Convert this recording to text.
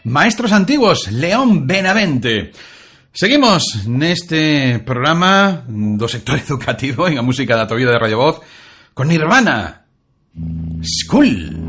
Maestros Antiguos, León Benavente. Seguimos neste programa do sector educativo en a música da tua vida de Radio Voz con Nirvana, School.